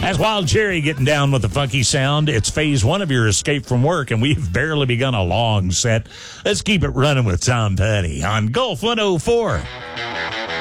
That's Wild Cherry getting down with the funky sound. It's phase one of your escape from work, and we've barely begun a long set. Let's keep it running with Tom Petty on Gulf 104.